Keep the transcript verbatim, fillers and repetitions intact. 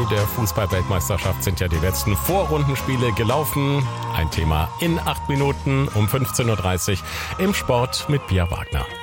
der Fußball-Weltmeisterschaft sind ja die letzten Vorrundenspiele gelaufen. Ein Thema in acht Minuten um fünfzehn Uhr dreißig im Sport mit Pia Wagner.